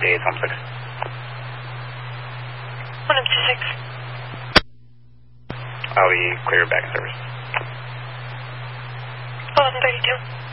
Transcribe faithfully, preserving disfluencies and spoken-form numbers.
fifty-eight, home six. one M two six. I'll be clear back in service. eleven thirty-two.